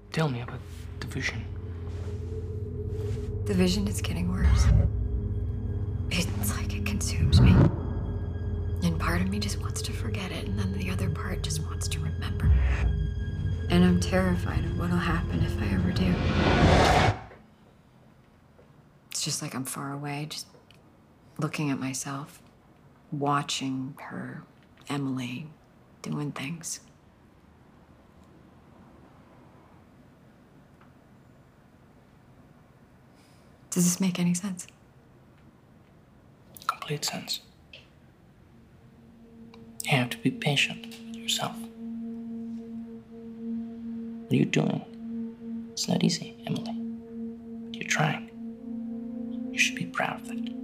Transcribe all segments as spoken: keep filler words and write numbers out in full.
Tell me about the vision. The vision is getting worse. It's like it consumes me. And part of me just wants to forget it, and then the other part just wants to remember. And I'm terrified of what'll happen if I ever do. It's just like I'm far away, just looking at myself, watching her, Emily, doing things. Does this make any sense? Complete sense. You have to be patient with yourself. What you're doing, it's not easy, Emily. But you're trying. You should be proud of it.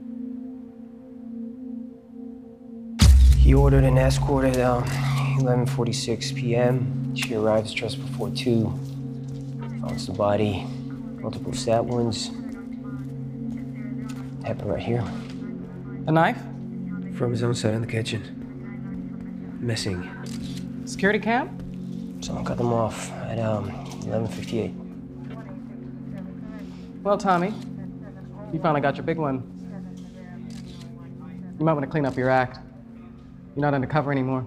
He ordered an escort at um, eleven forty-six p m She arrives just before two. Finds the body, multiple stab wounds. Happened right here. A knife? From his own side in the kitchen. Missing. Security cam? Someone cut them off at um, eleven fifty-eight. Well, Tommy, you finally got your big one. You might want to clean up your act. You're not undercover anymore.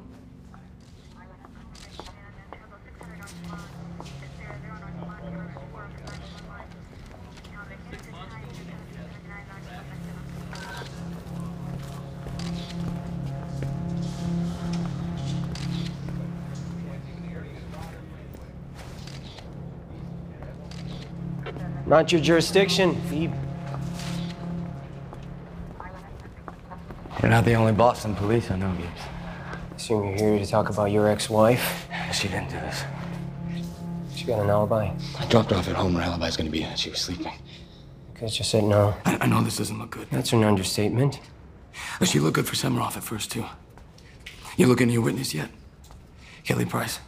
Not your jurisdiction, Phoebe. You're not the only Boston police I know, Gibbs. Assume you're here to talk about your ex-wife. She didn't do this. She got an alibi. I dropped her off at home. Her alibi's gonna be that she was sleeping. Because just said no. I, I know this doesn't look good. That's an understatement. But she looked good for Semiroff at first, too. You looking at your witness yet? Kelly Price.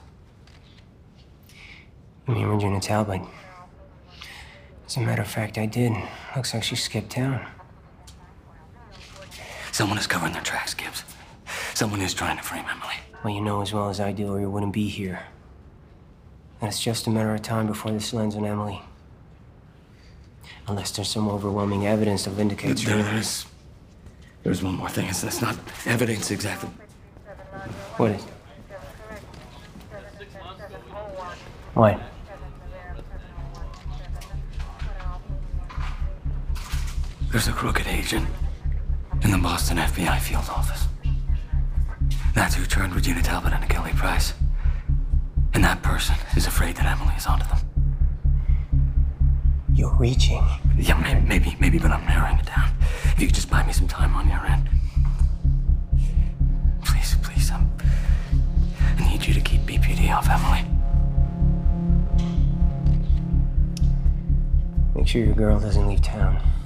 You mean Regina Talbot? As a matter of fact, I did. Looks like she skipped town. Someone is covering their tracks, Gibbs. Someone is trying to frame Emily. Well, you know as well as I do, or you wouldn't be here. And it's just a matter of time before this lands on Emily. Unless there's some overwhelming evidence that vindicates her. There is... There's one more thing. It's, it's not evidence exactly. What is? What? There's a crooked agent in the Boston F B I field office. That's who turned Regina Talbot into Kelly Price. And that person is afraid that Emily is onto them. You're reaching. Yeah, maybe, maybe, maybe, but I'm narrowing it down. If you could just buy me some time on your end. Please, please, I'm... I need you to keep B P D off Emily. Make sure your girl doesn't leave town.